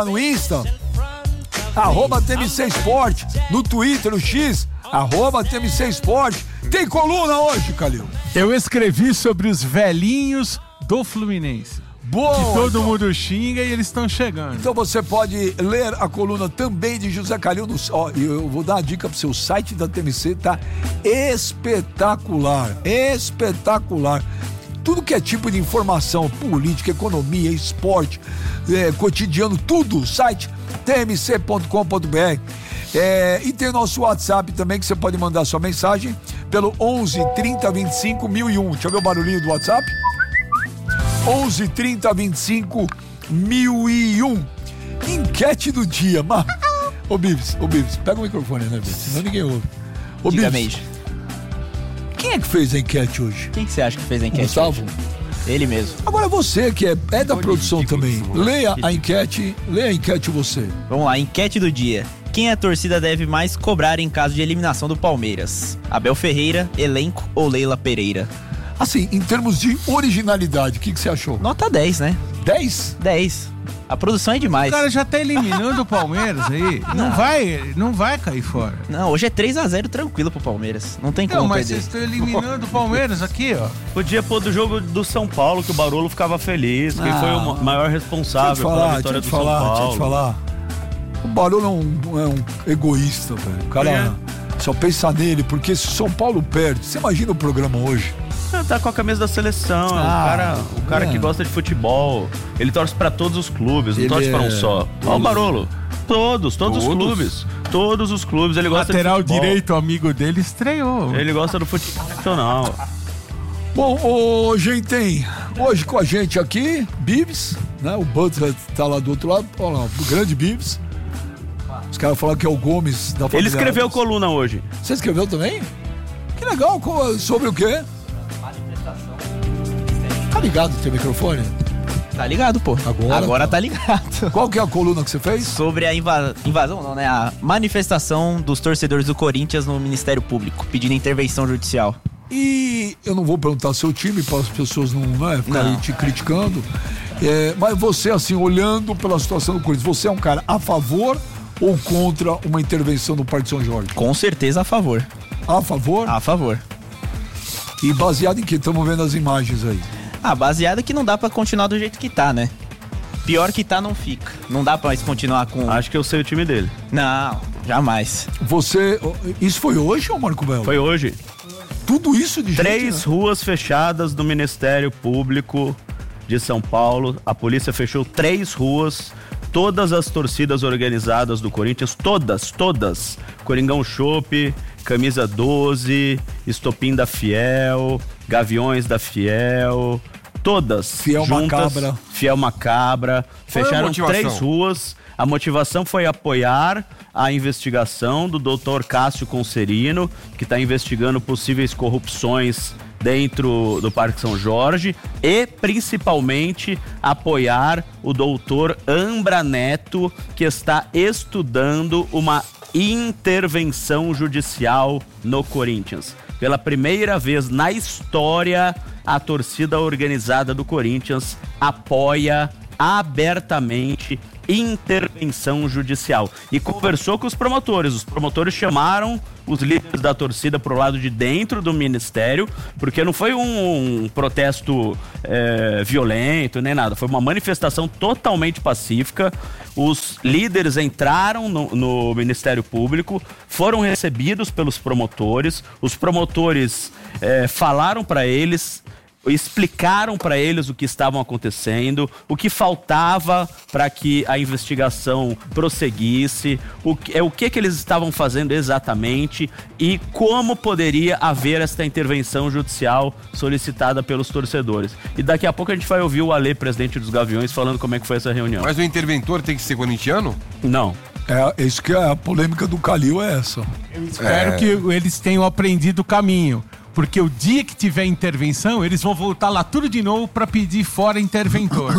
no Insta, @TMC Esporte, no Twitter, no X, @TMC Esporte. Tem coluna hoje, Calil? Eu escrevi sobre os velhinhos do Fluminense. Boa! Que todo mundo xinga e eles estão chegando. Então você pode ler a coluna também de José Calil. Eu vou dar uma dica pro seu site da TMC, tá espetacular, espetacular. Tudo que é tipo de informação, política, economia, esporte, cotidiano, tudo, site tmc.com.br. E tem o nosso WhatsApp também, que você pode mandar sua mensagem pelo 11 30 25 1001. Deixa eu ver o barulhinho do WhatsApp. 11 30 25 1001. Enquete do dia. Ô Bibs, pega o microfone, né, Bibs? Senão ninguém ouve. Ô Bibs, quem é que fez a enquete hoje? Quem que você acha que fez a enquete? Gustavo? Hoje? Ele mesmo. Agora você que é da produção também, leia a enquete você. Vamos lá, enquete do dia. Quem a torcida deve mais cobrar em caso de eliminação do Palmeiras? Abel Ferreira, elenco ou Leila Pereira? Assim, em termos de originalidade, o que você achou? Nota 10, né? 10? 10. A produção é demais. O cara já tá eliminando o Palmeiras aí. Não vai cair fora. Não, hoje é 3-0 tranquilo pro Palmeiras. Não tem como mas perder. vocês estão eliminando o Palmeiras aqui, ó. Podia pôr do jogo do São Paulo, que o Barolo ficava feliz. Quem foi o maior responsável pela vitória do São Paulo. Deixa eu te falar. O Barolo é um egoísta, velho. O cara só pensa nele, porque se o São Paulo perde, você imagina o programa hoje? Tá com a camisa da seleção, o cara que gosta de futebol. Ele torce pra todos os clubes, não torce pra um só. Olha o Barolo. Todos os clubes. Todos os clubes, ele gosta Lateral de futebol. Direito, amigo dele, estreou. Ele gosta do futebol nacional. Bom, hoje tem com a gente aqui, Bibs, né? O Butler tá lá do outro lado, olha lá, o grande Bibs. Os caras falaram que é o Gomes da família. Ele escreveu coluna hoje. Você escreveu também? Que legal, sobre o quê? Tá ligado o teu microfone? Tá ligado, pô. Agora tá ligado. Qual que é a coluna que você fez? Sobre a invasão, não, né? A manifestação dos torcedores do Corinthians no Ministério Público, pedindo intervenção judicial. E eu não vou perguntar seu time para as pessoas não ficarem te criticando. Mas você, assim, olhando pela situação do Corinthians, você é um cara a favor ou contra uma intervenção no Parque São Jorge? Com certeza a favor. A favor? A favor. E baseado em que? Estamos vendo as imagens aí. Baseado que não dá pra continuar do jeito que tá, né? Pior que tá, não fica. Não dá pra mais continuar com... Acho que eu sei o time dele. Não, jamais. Isso foi hoje, ou Marco Belo? Foi hoje. Tudo isso de 3 ruas fechadas do Ministério Público de São Paulo. A polícia fechou 3 ruas. Todas as torcidas organizadas do Corinthians, todas. Coringão Chopp, Camisa 12, Estopim da Fiel, Gaviões da Fiel, todas Fiel juntas. Macabra. Fiel Macabra. Fecharam 3 ruas. A motivação foi apoiar a investigação do Dr. Cássio Concerino, que está investigando possíveis corrupções dentro do Parque São Jorge, e principalmente apoiar o doutor Ambra Neto, que está estudando uma intervenção judicial no Corinthians. Pela primeira vez na história, a torcida organizada do Corinthians apoia abertamente intervenção judicial e conversou com os promotores. Os promotores chamaram os líderes da torcida pro lado de dentro do ministério, porque não foi um protesto violento nem nada, foi uma manifestação totalmente pacífica. Os líderes entraram no Ministério Público, foram recebidos pelos promotores, os promotores falaram para eles, explicaram para eles o que estavam acontecendo, o que faltava para que a investigação prosseguisse, o que eles estavam fazendo exatamente e como poderia haver esta intervenção judicial solicitada pelos torcedores. E daqui a pouco a gente vai ouvir o Alê, presidente dos Gaviões, falando como é que foi essa reunião. Mas o interventor tem que ser corintiano? Não. Isso que é a polêmica do Calil, é essa. Eu espero que eles tenham aprendido o caminho. Porque o dia que tiver intervenção, eles vão voltar lá tudo de novo pra pedir fora interventor.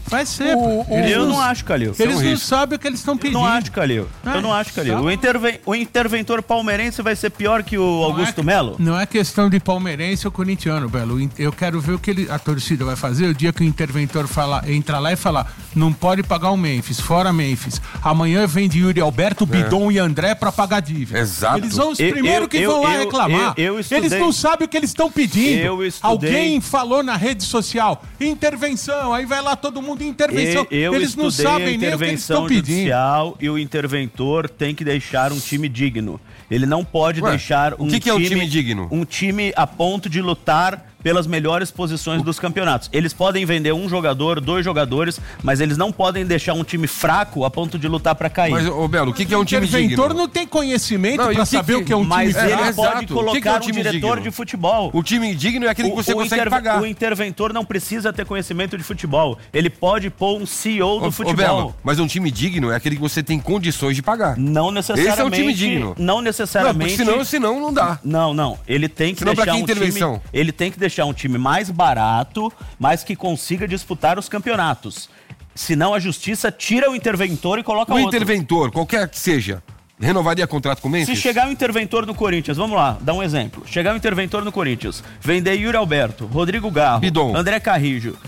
Vai ser. Eu não acho, Calil. Eles não sabem o que eles estão pedindo. Eu não acho, Calil. Eu não acho, Calil. O interventor palmeirense vai ser pior que o Augusto Melo? Não é questão de palmeirense ou corintiano, Belo. Eu quero ver o que a torcida vai fazer o dia que o interventor entra lá e falar: não pode pagar o Memphis, fora Memphis. Amanhã vem de Yuri Alberto, Bidon e André pra pagar dívida. Exato. Eles vão os primeiros que vão lá reclamar. Eles não sabem o que eles estão pedindo. Alguém falou na rede social: intervenção. Aí vai lá todo mundo em intervenção. Eles não sabem nem o que eles estão pedindo. E o interventor tem que deixar um time digno. Ele não pode deixar um time... O que é um time digno? Um time a ponto de lutar pelas melhores posições dos campeonatos. Eles podem vender um jogador, 2 jogadores, mas eles não podem deixar um time fraco a ponto de lutar pra cair. Mas, ô Belo, o que é um time digno? O interventor não tem conhecimento pra saber o que é um time fraco. Mas ele pode exato. colocar um time diretor digno? de futebol. O time digno é aquele que você consegue pagar. O interventor não precisa ter conhecimento de futebol. Ele pode pôr um CEO do futebol. Belo, mas um time digno é aquele que você tem condições de pagar. Não necessariamente. Esse é um time digno. Não necessariamente. Não, senão não dá. Não. Ele tem que deixar um time. Ele tem que deixar um time mais barato, mas que consiga disputar os campeonatos. Senão a justiça tira o interventor e coloca outro. O interventor, qualquer que seja, renovaria contrato com o Memphis? Se chegar o interventor no Corinthians, vamos lá, dá um exemplo. Chegar o interventor no Corinthians, vender Yuri Alberto, Rodrigo Garro, Bidon. André Carrijo,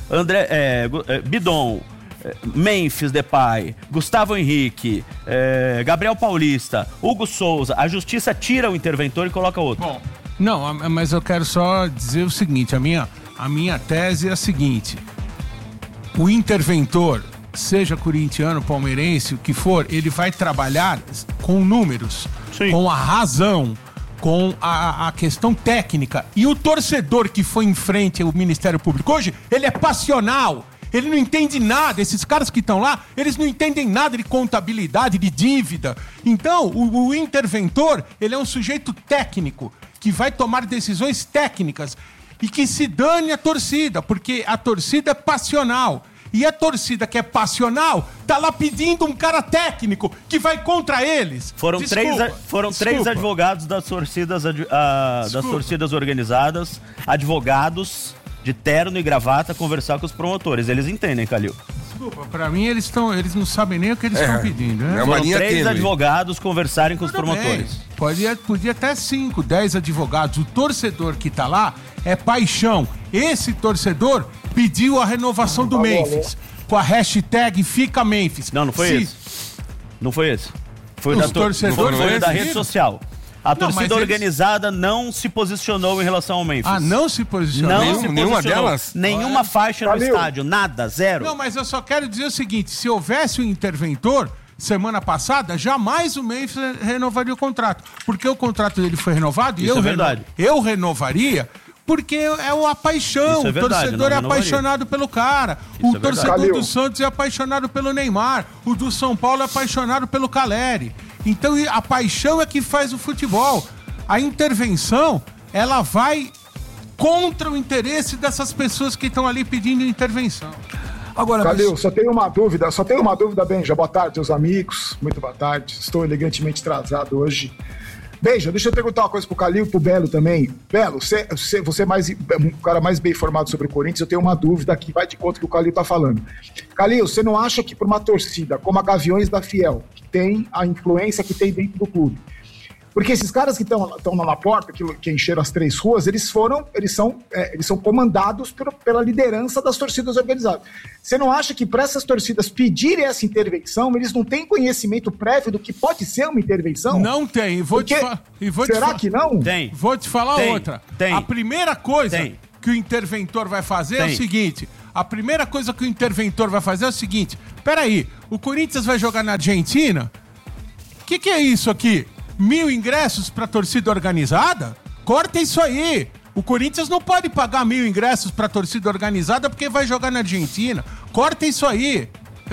Bidon, Memphis Depay, Gustavo Henrique, Gabriel Paulista, Hugo Souza, a justiça tira o interventor e coloca outro. Bom, não, mas eu quero só dizer o seguinte, a minha tese é a seguinte: o interventor, seja corintiano, palmeirense, o que for, ele vai trabalhar com números, sim, com a razão, com a questão técnica. E o torcedor que foi em frente ao Ministério Público hoje, ele é passional. Ele não entende nada. Esses caras que estão lá, eles não entendem nada de contabilidade, de dívida. Então, o interventor, ele é um sujeito técnico, que vai tomar decisões técnicas e que se dane a torcida, porque a torcida é passional. E a torcida que é passional tá lá pedindo um cara técnico que vai contra eles. Foram três advogados das torcidas, das torcidas organizadas, advogados de terno e gravata, conversar com os promotores. Eles entendem, Calil. Desculpa, pra mim eles não sabem nem o que eles estão pedindo, né? Foram 3 advogados conversarem com os promotores. Podia até 5, 10 advogados. O torcedor que tá lá é paixão. Esse torcedor pediu a renovação do Memphis, com a hashtag Fica Memphis. Não foi esse. Não foi esse. Foi da rede social. A torcida organizada não se posicionou em relação ao Memphis. Ah, não se posicionou? Nenhuma delas? Nenhuma faixa no estádio, nada, zero. Não, mas eu só quero dizer o seguinte, se houvesse um interventor, semana passada, jamais o Memphis renovaria o contrato. Porque o contrato dele foi renovado e eu renovaria, porque é a paixão. O torcedor é apaixonado pelo cara. O torcedor do Santos é apaixonado pelo Neymar. O do São Paulo é apaixonado pelo Caleri. Então a paixão é que faz o futebol. A intervenção, ela vai contra o interesse dessas pessoas que estão ali pedindo intervenção. Agora, Calil, só tenho uma dúvida, Benja. Boa tarde, meus amigos. Muito boa tarde. Estou elegantemente atrasado hoje. Benja, deixa eu perguntar uma coisa pro Calil e pro Belo também. Belo, você é um cara mais bem informado sobre o Corinthians, eu tenho uma dúvida que vai de conta que o Calil tá falando. Calil, você não acha que por uma torcida como a Gaviões da Fiel, que tem a influência que tem dentro do clube, porque esses caras que estão lá na porta, que encheram as 3 ruas, eles são comandados pela liderança das torcidas organizadas. Você não acha que para essas torcidas pedirem essa intervenção, eles não têm conhecimento prévio do que pode ser uma intervenção? Não tem. Será que não? Tem. Vou te falar outra. Tem. A primeira coisa que o interventor vai fazer é o seguinte. Peraí, o Corinthians vai jogar na Argentina? O que é isso aqui? 1.000 ingressos para torcida organizada? Corta isso aí. O Corinthians não pode pagar 1.000 ingressos para torcida organizada porque vai jogar na Argentina. Corta isso aí.